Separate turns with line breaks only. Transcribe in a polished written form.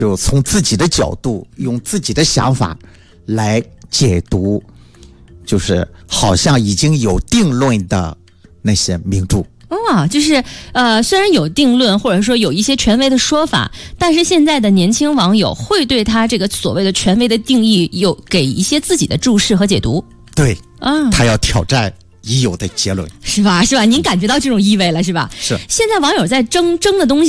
就从自己的角度，用自己的想法来解读，就是好像已经有定论的那些名著。
就是虽然有定论或者说有一些权威的说法，但是现在的年轻网友会对他这个所谓的权威的定义有给一些自己的注释和解读。
对，他要挑战已有的结论，
是吧？您感觉到这种意味了是吧？
是。
现在网友在争的东西